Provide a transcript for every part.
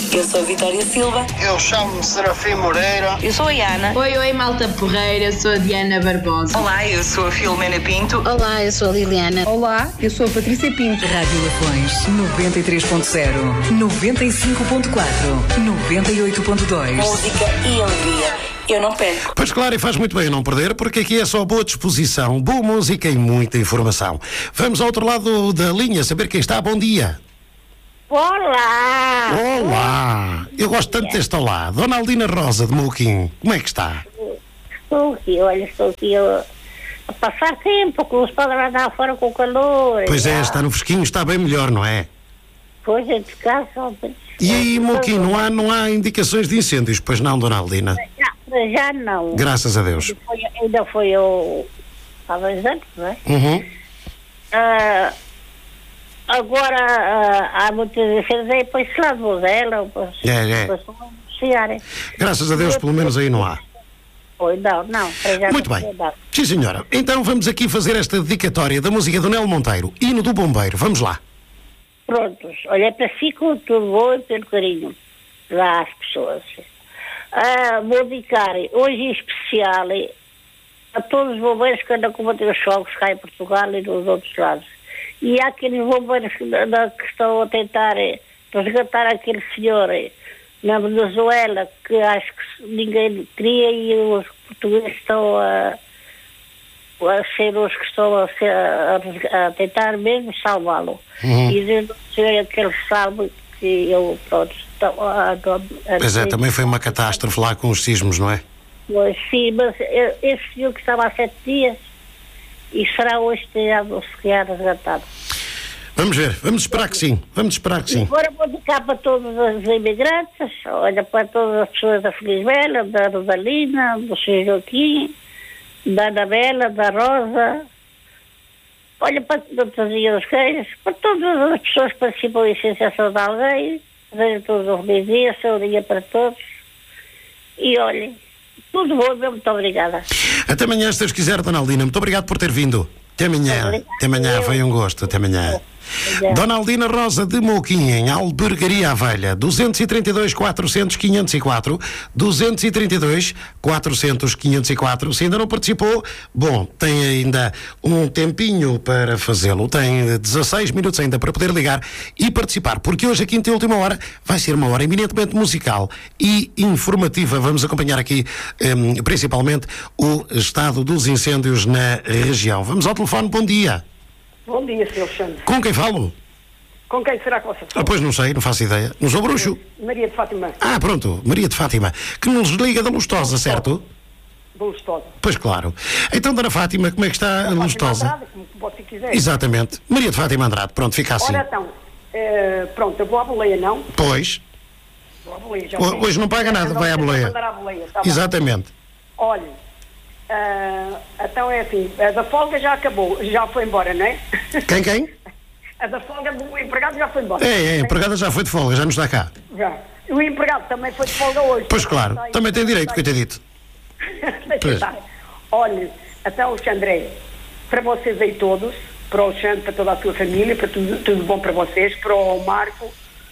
Eu sou a Vitória Silva. Eu chamo-me Serafim Moreira. Eu sou a Ana. Oi, malta porreira, eu sou a Diana Barbosa. Olá, eu sou a Filomena Pinto. Olá, eu sou a Liliana. Olá, eu sou a Patrícia Pinto. Rádio Lafões 93.0, 95.4, 98.2. Música e alegria. Eu não perco. Pois claro, e faz muito bem não perder, porque aqui é só boa disposição, boa música e muita informação. Vamos ao outro lado da linha, saber quem está. Bom dia. Olá! Olá! Eu gosto tanto deste olá. Dona Aldina Rosa de Mouquim, como é que está? Estou aqui a passar tempo, que os padres andar fora com o calor. Pois é, está no fresquinho, está bem melhor, não é? Pois é, de casa. E aí, Mouquim, não há indicações de incêndios, pois não, Dona Aldina? Já não. Graças a Deus. Ainda foi há 2 anos, não é? Uhum. Agora há muitas incêndios aí para esse lado de Mosela, para chegarem. Graças a Deus, pelo menos aí não há. Não. Muito bem. Sim, senhora. Então vamos aqui fazer esta dedicatória da música do Nelo Monteiro, Hino do Bombeiro. Vamos lá. Prontos. Olha, para si com tudo bom e pelo carinho lá às pessoas. Vou dedicar hoje em especial a todos os bombeiros que andam a combater os fogos cá em Portugal e nos outros lados. E há aqueles bombeiros que estão a tentar resgatar aquele senhor na Venezuela, que acho que ninguém queria, e os portugueses estão a ser os que estão a tentar mesmo salvá-lo. E dizer ao senhor que ele sabe que eu, pronto, Pois é, também foi uma catástrofe lá com os sismos, não é? Pois sim, mas esse senhor que estava há 7 dias e será hoje resgatado. Vamos ver, vamos esperar que sim. Agora vou dedicar para todos os imigrantes, olha, para todas as pessoas da Felizbela, da Rosalina, do Sr. Joaquim, da Anabela, da Rosa, olha, para todas as queijas, para todas as pessoas que participam em licenciação de alguém, desejo todos os felizes dias, saúde para todos, e olhem, tudo bom, muito obrigada. Até amanhã, se Deus quiser, Dona Aldina. Muito obrigado por ter vindo. Até amanhã, foi um gosto. Até amanhã. Dona Aldina Rosa de Mouquim, em Albergaria Velha, 232 400 504, 232 400 504. Se ainda não participou, bom, tem ainda um tempinho para fazê-lo, tem 16 minutos ainda para poder ligar e participar, porque hoje a quinta e última hora vai ser uma hora eminentemente musical e informativa. Vamos acompanhar aqui principalmente o estado dos incêndios na região. Vamos ao telefone, bom dia. Bom dia, Sr. Alexandre. Com quem falo? Com quem será que você fala? Pois não sei, não faço ideia. Não sou bruxo. Maria de Fátima. Pronto, Maria de Fátima, que nos liga da Lustosa, certo? Da Lustosa. Pois claro. Então, Dona Fátima, como é que está a Lustosa? Andrade, como você quiser. Exatamente. Maria de Fátima Andrade, pronto, fica assim. Olha então, pronto, eu vou à boleia, não? Pois. Vou à boleia, já hoje não paga nada, vai à boleia. Tá. Exatamente. Olha, então é assim, a da folga já acabou, já foi embora, não é? Quem? A da folga do empregado já foi embora. A empregada já foi de folga, já não está cá. Já. O empregado também foi de folga hoje. Pois claro, também tem direito, coitadito. Deixa estar. Olha, então, Alexandre, para vocês aí todos, para o Alexandre, para toda a sua família, para tudo bom para vocês, para o Marco,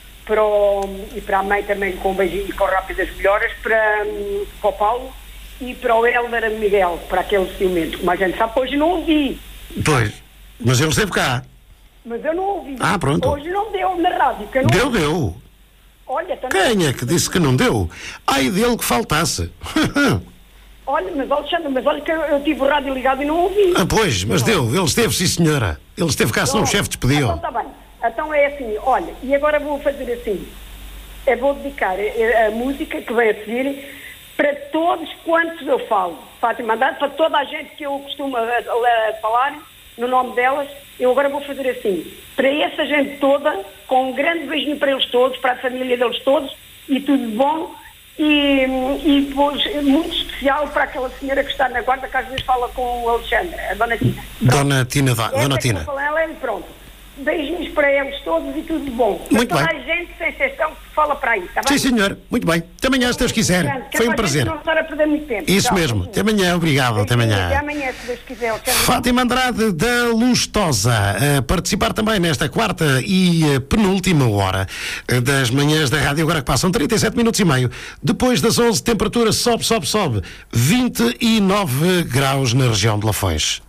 e para a mãe também com um beijinho e com rápidas melhoras, para o Paulo e para o Hélder Miguel, para aquele ciumento. Mas a gente sabe que hoje não ouvi. Pois, mas ele esteve cá. Mas eu não ouvi. Pronto. Hoje não deu na rádio. Que eu não deu. Olha, também... Quem é que disse que não deu? Ai dele que faltasse. Olha, mas Alexandre, olha que eu tive o rádio ligado e não ouvi. Pois, mas deu. Ele esteve, sim senhora. Ele esteve cá, senão o chefe despediu. Então está bem. Então é assim, olha, e agora vou fazer assim. Eu vou dedicar a música que vem a seguir para todos quantos eu falo. Fátima Andrade, para toda a gente que eu costumo falar, no nome delas, eu agora vou fazer assim. Para essa gente toda, com um grande beijinho para eles todos, para a família deles todos, e tudo bom. E depois, muito especial para aquela senhora que está na guarda, que às vezes fala com o Alexandre, a Dona Tina. Dona Tina. Ela e pronto. Beijinhos para eles todos e tudo bom. Muito para toda bem. a gente, sem exceção, que fala para aí, está Sim, bem? senhor. Muito bem. Até amanhã, se Deus quiser. Que Foi um para a gente prazer. não estar a perder muito tempo. Isso Tchau. mesmo. Até amanhã. Obrigado. Até Beijinhos, amanhã. Até amanhã, se Deus quiser. Até amanhã. Fátima Andrade da Lustosa a participar também nesta quarta e penúltima hora das manhãs da rádio, agora que passam 37 minutos e meio. Depois das 11, temperatura sobe. 29 graus na região de Lafões.